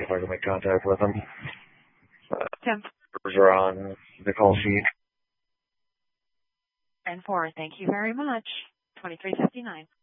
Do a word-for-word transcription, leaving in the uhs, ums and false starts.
see if I can make contact with him. Uh, ten are on the call sheet. and four, thank you very much. twenty-three fifty-nine.